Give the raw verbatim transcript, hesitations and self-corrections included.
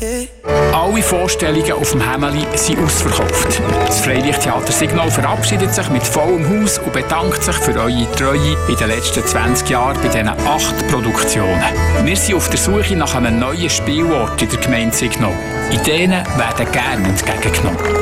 Alle Vorstellungen auf dem Hämeli sind ausverkauft. Das Freilichttheater Signal verabschiedet sich mit vollem Haus und bedankt sich für eure Treue in den letzten zwanzig Jahren bei diesen acht Produktionen. Wir sind auf der Suche nach einem neuen Spielort in der Gemeinde Signal. Ideen werden gerne entgegengenommen.